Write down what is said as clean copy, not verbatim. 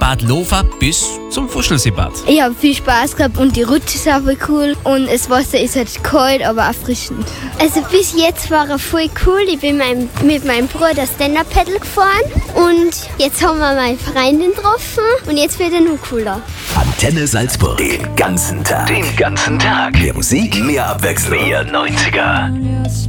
Bad Lofa bis zum Fuschelseebad. Ich habe viel Spaß gehabt und die Rutsche ist aber cool und das Wasser ist halt kalt, aber erfrischend. Also bis jetzt war er voll cool. Ich bin mit meinem Bruder Stand-Up-Paddle gefahren und jetzt haben wir meine Freundin getroffen und jetzt wird er noch cooler. Antenne Salzburg. Den ganzen Tag. Mehr Musik, mehr Abwechslung. Mehr 90er.